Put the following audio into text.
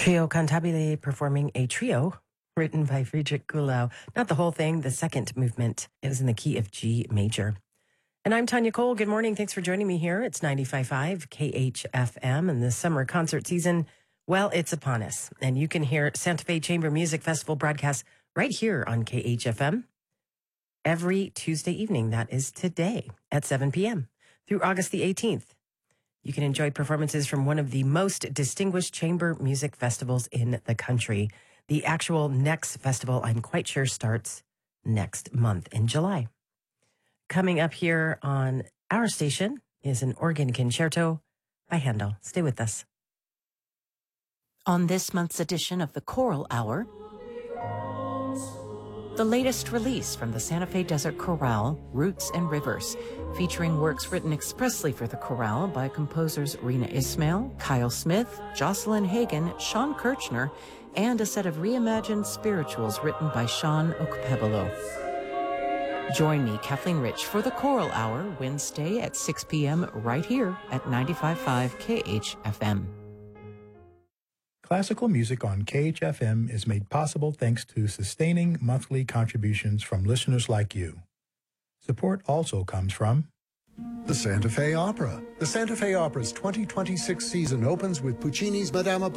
Trio Cantabile performing a trio written by Friedrich Kuhlau. Not the whole thing, the second movement. It was in the key of G major. And I'm Tanya Cole. Good morning. Thanks for joining me here. It's 95.5 KHFM, and the summer concert season, well, it's upon us. And you can hear Santa Fe Chamber Music Festival broadcasts right here on KHFM every Tuesday evening. That is today at 7 p.m. through August the 18th. You can enjoy performances from one of the most distinguished chamber music festivals in the country. The actual next festival, I'm quite sure, starts next month in July. Coming up here on our station is an organ concerto by Handel. Stay with us. On this month's edition of the Choral Hour, the latest release from the Santa Fe Desert Chorale, Roots and Rivers, featuring works written expressly for the chorale by composers Rena Ismail, Kyle Smith, Jocelyn Hagan, Sean Kirchner, and a set of reimagined spirituals written by Sean Okpebolo. Join me, Kathleen Rich, for the Choral Hour, Wednesday at 6 p.m. right here at 95.5 KHFM. Classical music on KHFM is made possible thanks to sustaining monthly contributions from listeners like you. Support also comes from the Santa Fe Opera. The Santa Fe Opera's 2026 season opens with Puccini's Madama